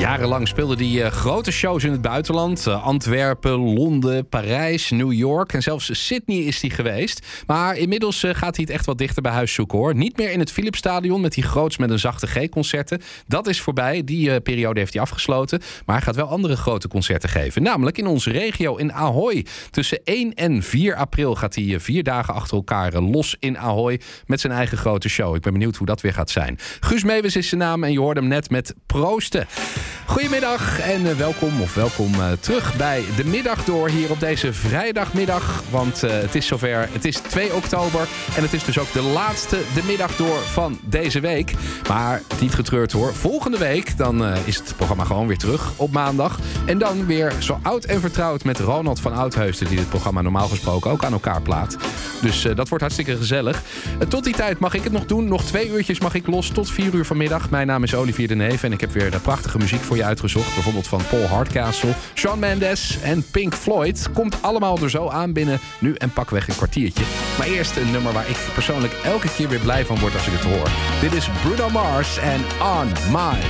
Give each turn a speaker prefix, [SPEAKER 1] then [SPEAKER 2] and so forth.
[SPEAKER 1] Jarenlang speelde hij grote shows in het buitenland. Antwerpen, Londen, Parijs, New York en zelfs Sydney is hij geweest. Maar inmiddels gaat hij het echt wat dichter bij huis zoeken, hoor. Niet meer in het Philipsstadion met die groots met een zachte G-concerten. Dat is voorbij. Die periode heeft hij afgesloten. Maar hij gaat wel andere grote concerten geven. Namelijk in onze regio in Ahoy. Tussen 1 en 4 april gaat hij 4 dagen achter elkaar los in Ahoy met zijn eigen grote show. Ik ben benieuwd hoe dat weer gaat zijn. Guus Meeuwis is zijn naam en je hoorde hem net met Proosten. Goedemiddag en welkom terug bij De Middag Door hier op deze vrijdagmiddag. Want het is zover. Het is 2 oktober en het is dus ook de laatste De Middag Door van deze week. Maar niet getreurd hoor. Volgende week dan is het programma gewoon weer terug op maandag. En dan weer zo oud en vertrouwd met Ronald van Oudheusden, die dit programma normaal gesproken ook aan elkaar plaat. Dus dat wordt hartstikke gezellig. Tot die tijd mag ik het nog doen. Nog 2 uurtjes mag ik los tot 4 uur vanmiddag. Mijn naam is Olivier de Neef en ik heb weer de prachtige muziek voor je uitgezocht. Bijvoorbeeld van Paul Hardcastle, Shawn Mendes en Pink Floyd. Komt allemaal er zo aan binnen nu en pakweg een kwartiertje. Maar eerst een nummer waar ik persoonlijk elke keer weer blij van word als ik het hoor. Dit is Bruno Mars en On My